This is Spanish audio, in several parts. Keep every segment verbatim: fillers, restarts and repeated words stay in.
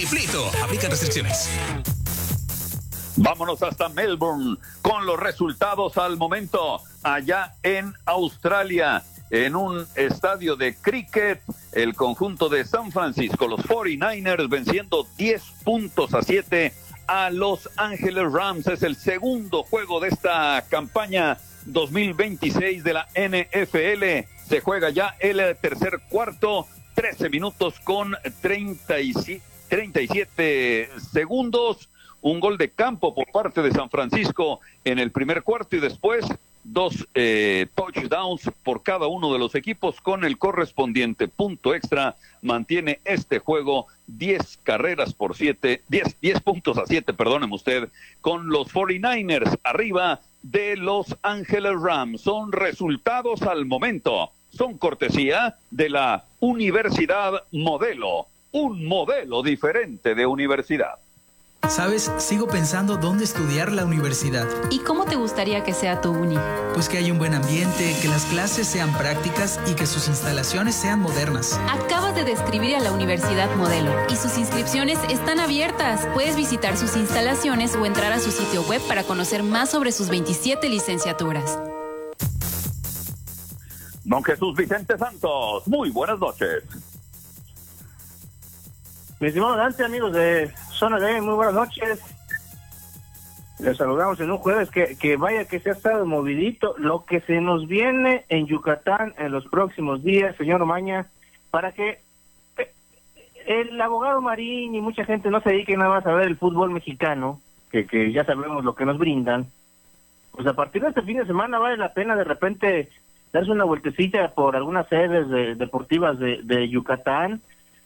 Chiflito. Aplican restricciones. Vámonos hasta Melbourne con los resultados al momento allá en Australia. En un estadio de cricket, el conjunto de San Francisco, los cuarenta y nueve ers venciendo diez puntos a siete a Los Ángeles Rams. Es el segundo juego de esta campaña dos mil veintiséis de la N F L. Se juega ya el tercer cuarto, trece minutos con treinta y siete segundos. Un gol de campo por parte de San Francisco en el primer cuarto y después dos eh, touchdowns por cada uno de los equipos con el correspondiente punto extra. Mantiene este juego diez carreras por siete, diez, diez puntos a siete, perdóneme usted, con los cuarenta y nueve ers arriba de Los Ángeles Rams. Son resultados al momento, son cortesía de la Universidad Modelo, un modelo diferente de universidad. ¿Sabes? Sigo pensando dónde estudiar la universidad. ¿Y cómo te gustaría que sea tu uni? Pues que haya un buen ambiente, que las clases sean prácticas y que sus instalaciones sean modernas. Acabas de describir a la Universidad Modelo y sus inscripciones están abiertas. Puedes visitar sus instalaciones o entrar a su sitio web para conocer más sobre sus veintisiete licenciaturas. Don Jesús Vicente Santos, muy buenas noches. Mi estimado Dante, amigos de Zona D, muy buenas noches. Les saludamos en un jueves que, que vaya que se ha estado movidito. Lo que se nos viene en Yucatán en los próximos días, señor Omaña, para que el abogado Marín y mucha gente no se dedique nada más a ver el fútbol mexicano, que, que ya sabemos lo que nos brindan. Pues a partir de este fin de semana vale la pena de repente darse una vueltecita por algunas sedes de, deportivas de, de Yucatán.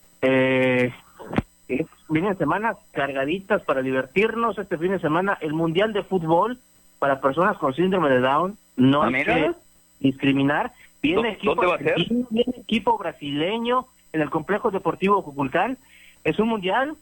Eh... Vienen semanas cargaditas para divertirnos. Este fin de semana el Mundial de Fútbol para personas con síndrome de Down. No hay que discriminar. Viene equipo, ¿Dónde va a ser? Viene equipo brasileño en el Complejo Deportivo Cuculcán. Es un mundial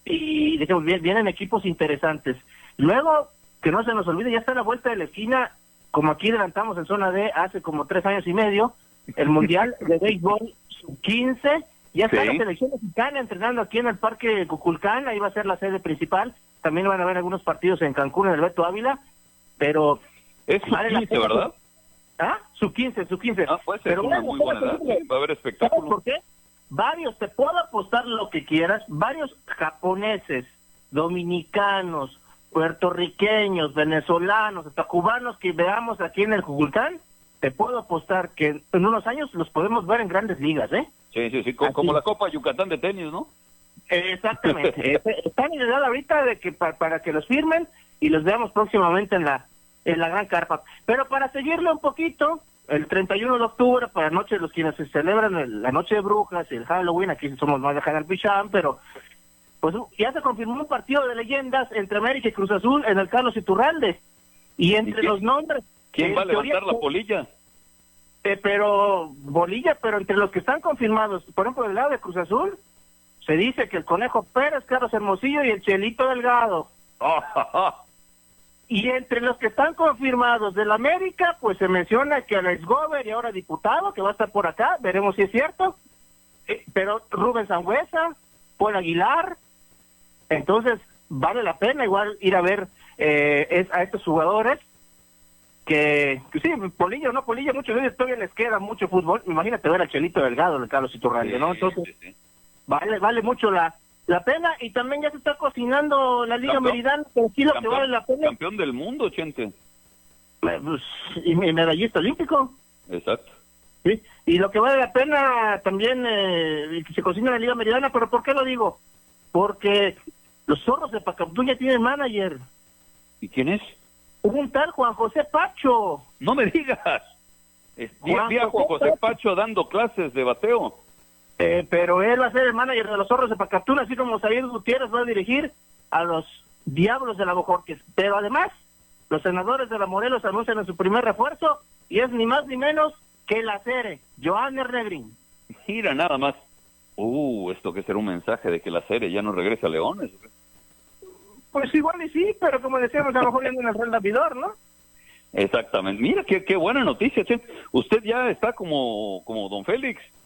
y digamos, vienen equipos interesantes. Luego, que no se nos olvide, ya está a la vuelta de la esquina, como aquí adelantamos en Zona D hace como tres años y medio, el Mundial de Béisbol sub quince. Ya está, sí, la selección mexicana entrenando aquí en el Parque Cuculcán, ahí va a ser la sede principal. También van a haber algunos partidos en Cancún, en el Beto Ávila, pero... Es sub quince, ¿verdad? ¿Ah? sub quince, sub quince. Ah, puede ser, pero una muy buena edad, ¿sí? Va a haber espectáculo. ¿Sabes por qué? Varios, te puedo apostar lo que quieras, varios japoneses, dominicanos, puertorriqueños, venezolanos, hasta cubanos que veamos aquí en el Cuculcán, te puedo apostar que en unos años los podemos ver en grandes ligas, ¿eh? Sí, sí, sí, como, como la Copa Yucatán de tenis, ¿no? Exactamente. Están en edad ahorita de que para, para que los firmen y los veamos próximamente en la en la gran carpa. Pero para seguirle un poquito, el treinta y uno de octubre, para la noche de los quienes se celebran el, la noche de brujas y el Halloween, aquí somos más de Hanal Pichán, pero pues ya se confirmó un partido de leyendas entre América y Cruz Azul en el Carlos Iturralde. Y entre ¿Y los nombres... ¿Quién va a levantar teoría, la polilla? Eh, pero, bolilla, pero entre los que están confirmados, por ejemplo, del lado de Cruz Azul, se dice que el Conejo Pérez, Carlos Hermosillo y el Chelito Delgado. Oh, oh, oh. Y entre los que están confirmados del América, pues se menciona que Alex Gober y ahora diputado, que va a estar por acá, veremos si es cierto, eh, pero Rubén Sangüesa, Paul Aguilar, entonces vale la pena igual ir a ver eh, es, a estos jugadores, que, que sí, Polilla o no Polilla, muchos de ellos todavía les queda mucho fútbol. Imagínate ver al Chelito Delgado, el Carlos Iturralde, sí, ¿no? Entonces, sí, sí. vale vale mucho la la pena, y también ya se está cocinando la Liga Campeón, Meridana, pero sí lo campeón, que vale la pena. Campeón del mundo, Chente. Pues, y medallista olímpico. Exacto. Sí, y lo que vale la pena también, eh, que se cocina la Liga Meridana, pero ¿por qué lo digo? Porque los Zorros de Pacaptún ya tienen manager. ¿Y quién es? Un tal Juan José Pacho. No me digas. Vi a Juan José Pacho dando clases de bateo. Eh, pero él va a ser el manager de los Zorros de Pacaptún, así como Xavier Gutiérrez va a dirigir a los Diablos de la Bojorques. Pero además, los senadores de la Morelos anuncian en su primer refuerzo, y es ni más ni menos que la Cere, Johanner Negrín. Mira, nada más. Uh, esto que será un mensaje de que la Cere ya no regresa a Leones. Pues igual y sí, pero como decíamos, a lo mejor viene en el Real Davidor, ¿no? Exactamente. Mira, qué, qué buena noticia, che. Usted ya está como, como don Félix.